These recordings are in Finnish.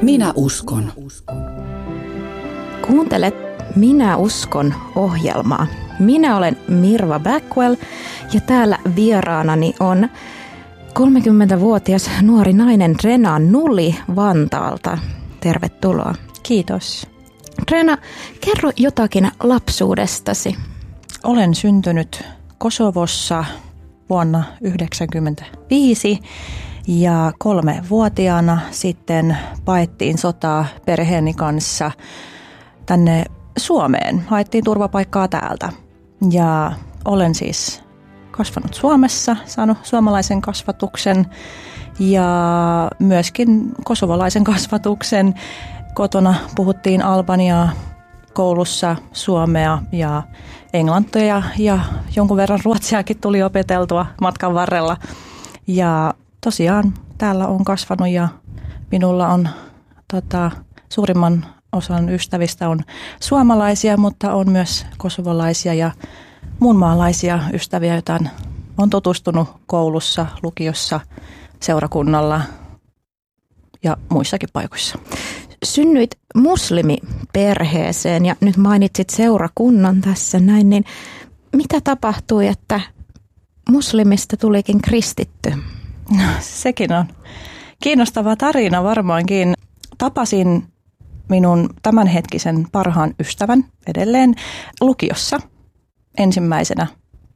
Minä uskon. Kuuntelet Minä uskon -ohjelmaa. Minä olen Mirva Backwell ja täällä vieraanani on 30-vuotias nuori nainen Rena Nuli Vantaalta. Tervetuloa. Kiitos. Rena, kerro jotakin lapsuudestasi. Olen syntynyt Kosovossa vuonna 1995 ja 3-vuotiaana sitten paettiin sotaa perheeni kanssa tänne Suomeen. Haettiin turvapaikkaa täältä ja olen siis kasvanut Suomessa, saanut suomalaisen kasvatuksen ja myöskin kosovolaisen kasvatuksen. Kotona puhuttiin albaniaa, koulussa suomea ja englantia ja jonkun verran ruotsiakin tuli opeteltua matkan varrella. Ja tosiaan täällä on kasvanut ja minulla on suurimman osan ystävistä on suomalaisia, mutta on myös kosovolaisia ja muunmaalaisia ystäviä, joita on tutustunut koulussa, lukiossa, seurakunnalla ja muissakin paikoissa. Synnyit muslimiperheeseen ja nyt mainitsit seurakunnan tässä näin, niin mitä tapahtui, että muslimista tulikin kristitty? No, sekin on kiinnostava tarina varmaankin. Tapasin minun tämänhetkisen parhaan ystävän edelleen lukiossa ensimmäisenä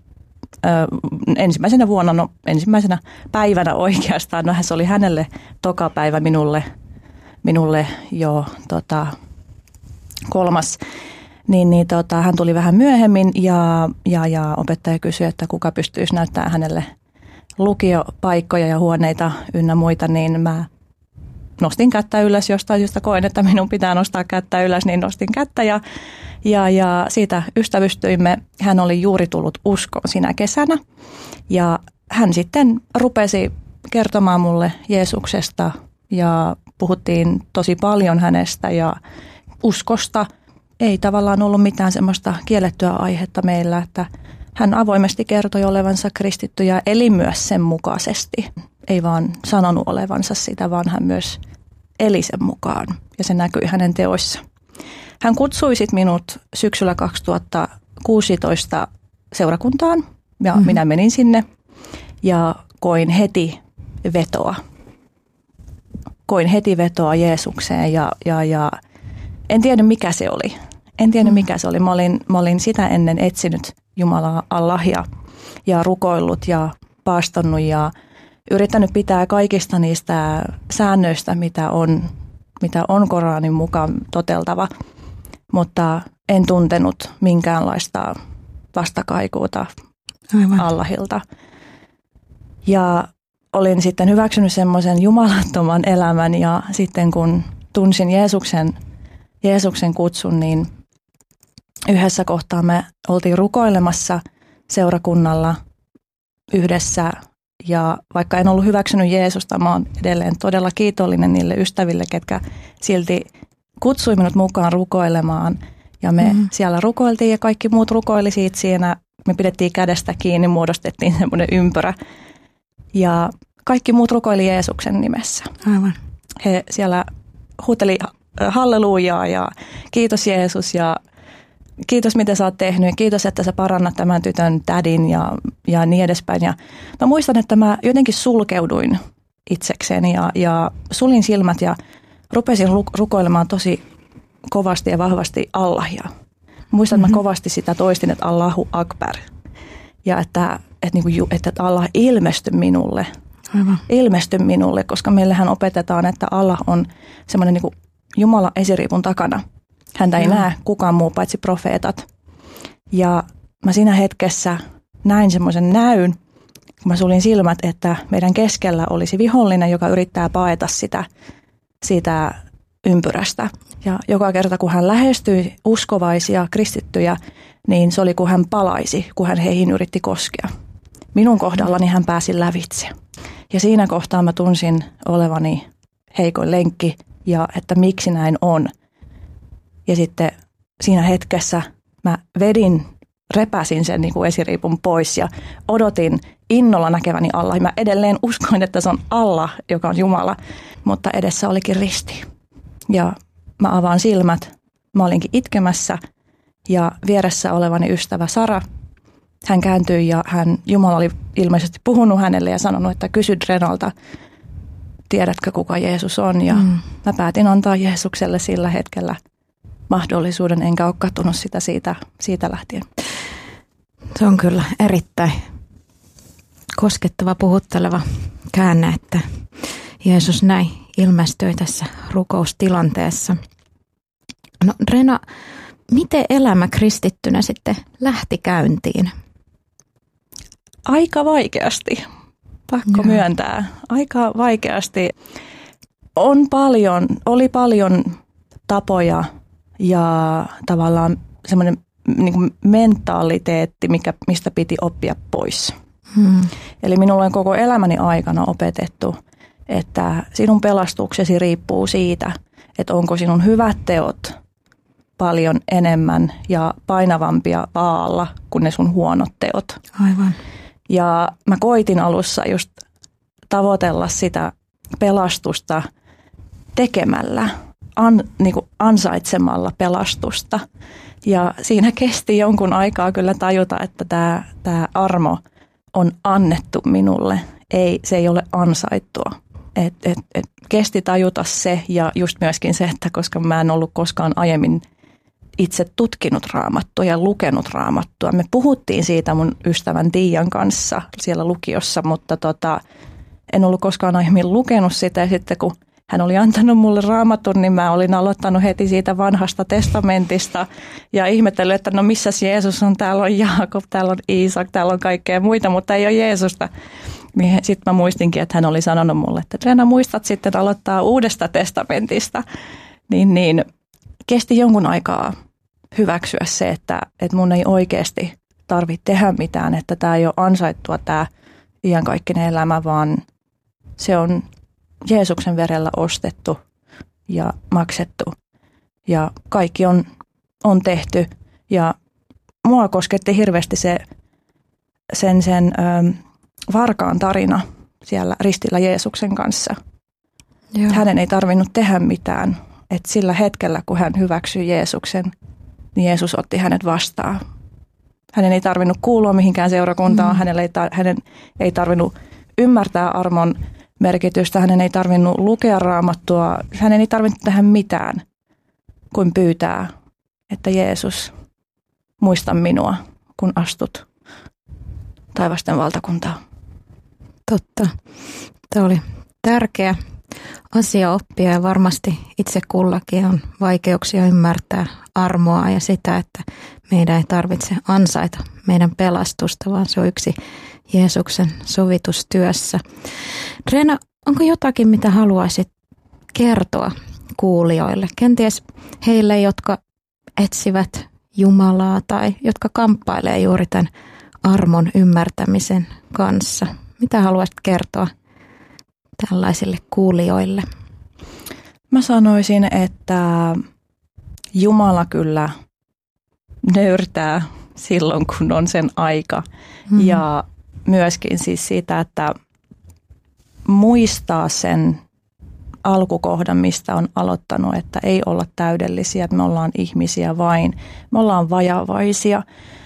päivänä oikeastaan. No, se oli hänelle toka päivä, minulle jo kolmas. Hän tuli vähän myöhemmin ja opettaja kysyi, että kuka pystyisi näyttämään hänelle lukiopaikkoja ja huoneita ynnä muita, niin mä nostin kättä ylös jostain syystä, koin, että minun pitää nostaa kättä ylös, niin nostin kättä ja siitä ystävystyimme. Hän oli juuri tullut uskoon sinä kesänä ja hän sitten rupesi kertomaan mulle Jeesuksesta ja puhuttiin tosi paljon hänestä ja uskosta. Ei tavallaan ollut mitään semmoista kiellettyä aihetta meillä, että hän avoimesti kertoi olevansa kristitty ja eli myös sen mukaisesti. Ei vaan sanonut olevansa sitä, vaan hän myös eli sen mukaan ja se näkyi hänen teoissa. Hän kutsui sit minut syksyllä 2016 seurakuntaan ja minä menin sinne ja koin heti vetoa Jeesukseen ja en tiedä mikä se oli. Mä olin sitä ennen etsinyt Jumalaa Allahia ja rukoillut ja paastonnut ja yrittänyt pitää kaikista niistä säännöistä, mitä on Koranin mukaan toteltava, mutta en tuntenut minkäänlaista vastakaikuuta Allahilta. Ja olin sitten hyväksynyt semmoisen jumalattoman elämän ja sitten kun tunsin Jeesuksen kutsun, niin yhdessä kohtaa me oltiin rukoilemassa seurakunnalla yhdessä ja vaikka en ollut hyväksynyt Jeesusta, mä oon edelleen todella kiitollinen niille ystäville, ketkä silti kutsui minut mukaan rukoilemaan ja me siellä rukoiltiin ja kaikki muut rukoili siitä siinä. Me pidettiin kädestä kiinni, muodostettiin semmoinen ympyrä ja kaikki muut rukoili Jeesuksen nimessä. Aivan. He siellä huuteli hallelujaa ja kiitos Jeesus ja kiitos mitä sä oot tehnyt, kiitos että sä parannat tämän tytön tädin ja niin edespäin. Ja mä muistan, että mä jotenkin sulkeuduin itsekseni ja sulin silmät ja rupesin rukoilemaan tosi kovasti ja vahvasti Allahia. Muistan, että mä kovasti sitä toistin, että Allahu Akbar ja että Allah ilmestyi minulle. Aivan. Ilmesty minulle, koska meillähän opetetaan, että Allah on semmoinen niin kuin Jumala esiriipun takana. Häntä ei näe kukaan muu paitsi profeetat. Ja mä siinä hetkessä näin semmoisen näyn, kun mä sulin silmät, että meidän keskellä olisi vihollinen, joka yrittää paeta siitä ympyrästä. Ja joka kerta, kun hän lähestyi uskovaisia kristittyjä, niin se oli, kun hän palaisi, kun hän heihin yritti koskea. Minun kohdallani hän pääsi lävitse. Ja siinä kohtaa mä tunsin olevani heikoin lenkki ja että miksi näin on. Ja sitten siinä hetkessä mä repäsin sen niin kuin esiriipun pois ja odotin innolla näkeväni Allah. Mä edelleen uskoin, että se on Allah, joka on Jumala, mutta edessä olikin risti. Ja mä avaan silmät. Mä olinkin itkemässä ja vieressä olevani ystävä Sara, hän kääntyi ja Jumala oli ilmeisesti puhunut hänelle ja sanonut, että kysy Drenalta, tiedätkö kuka Jeesus on? Ja mä päätin antaa Jeesukselle sillä hetkellä mahdollisuuden, enkä ole katsonut sitä siitä lähtien. Se on kyllä erittäin koskettava, puhutteleva käänne, että Jeesus näin ilmestyi tässä rukoustilanteessa. No Drena, miten elämä kristittynä sitten lähti käyntiin? Aika vaikeasti, pakko myöntää. Aika vaikeasti. Oli paljon tapoja ja tavallaan semmoinen niin kuin mentaaliteetti, mistä piti oppia pois. Eli minulla on koko elämäni aikana opetettu, että sinun pelastuksesi riippuu siitä, että onko sinun hyvät teot paljon enemmän ja painavampia vaalla kuin ne sun huonot teot. Aivan. Ja mä koitin alussa just tavoitella sitä pelastusta tekemällä, niin kuin ansaitsemalla pelastusta. Ja siinä kesti jonkun aikaa kyllä tajuta, että tämä armo on annettu minulle, se ei ole ansaittua. Kesti tajuta se ja just myöskin se, että koska mä en ollut koskaan aiemmin itse tutkinut Raamattua ja lukenut Raamattua. Me puhuttiin siitä mun ystävän Tiian kanssa siellä lukiossa, mutta en ollut koskaan aiemmin lukenut sitä. Ja sitten kun hän oli antanut mulle Raamatun, niin mä olin aloittanut heti siitä vanhasta testamentista ja ihmetellyt, että no missäs Jeesus on, täällä on Jaakob, täällä on Iisak, täällä on kaikkea muita, mutta ei ole Jeesusta. Sitten mä muistinkin, että hän oli sanonut mulle, että Drena, muistat sitten aloittaa uudesta testamentista. Niin kesti jonkun aikaa hyväksyä se, että mun ei oikeasti tarvitse tehdä mitään, että tämä ei ole ansaittua tämä iankaikkinen elämä, vaan se on Jeesuksen verellä ostettu ja maksettu ja kaikki on tehty. Ja mua kosketti hirveästi sen varkaan tarina siellä ristillä Jeesuksen kanssa. Joo. Hänen ei tarvinnut tehdä mitään. Että sillä hetkellä, kun hän hyväksyi Jeesuksen, niin Jeesus otti hänet vastaan. Hänen ei tarvinnut kuulua mihinkään seurakuntaan, hänen ei tarvinnut ymmärtää armon merkitystä, hänen ei tarvinnut lukea Raamattua, hänen ei tarvinnut tehdä mitään kuin pyytää, että Jeesus, muista minua, kun astut taivasten valtakuntaan. Totta. Tämä oli tärkeä asia oppia ja varmasti itse kullakin on vaikeuksia ymmärtää armoa ja sitä, että meidän ei tarvitse ansaita meidän pelastusta, vaan se on yksi Jeesuksen sovitustyössä. Drena, onko jotakin, mitä haluaisit kertoa kuulijoille? Kenties heille, jotka etsivät Jumalaa tai jotka kamppailee juuri tämän armon ymmärtämisen kanssa. Mitä haluaisit kertoa tällaisille kuulijoille? Mä sanoisin, että Jumala kyllä nöyrtää silloin, kun on sen aika. Mm-hmm. Ja myöskin siis siitä, että muistaa sen alkukohdan, mistä on aloittanut, että ei olla täydellisiä, että me ollaan ihmisiä vain. Me ollaan vajavaisia.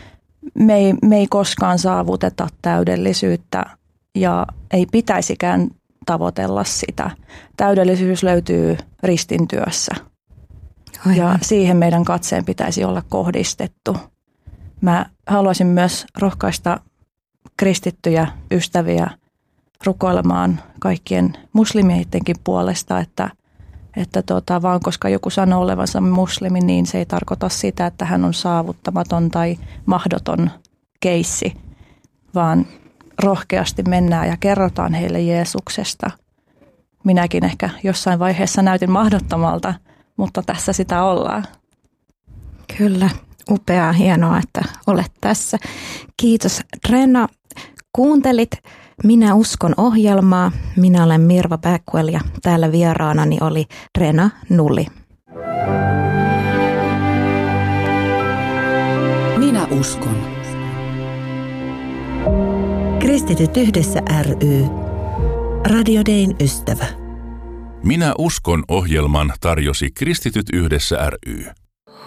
Me ei koskaan saavuteta täydellisyyttä ja ei pitäisikään tavoitella sitä. Täydellisyys löytyy ristin työssä. Aivan. Ja siihen meidän katseen pitäisi olla kohdistettu. Mä haluaisin myös rohkaista kristittyjä ystäviä rukoilemaan kaikkien muslimeidenkin puolesta, että vaan koska joku sanoo olevansa muslimi, niin se ei tarkoita sitä, että hän on saavuttamaton tai mahdoton keissi, vaan rohkeasti mennään ja kerrotaan heille Jeesuksesta. Minäkin ehkä jossain vaiheessa näytin mahdottomalta, mutta tässä sitä ollaan. Kyllä, upeaa, hienoa, että olet tässä. Kiitos Drena. Kuuntelit Minä uskon ohjelmaa. Minä olen Mirva Backwell ja täällä vieraanani oli Drena Nulli. Minä uskon. Kristityt yhdessä ry. Radio Dayn ystävä. Minä uskon -ohjelman tarjosi Kristityt yhdessä ry.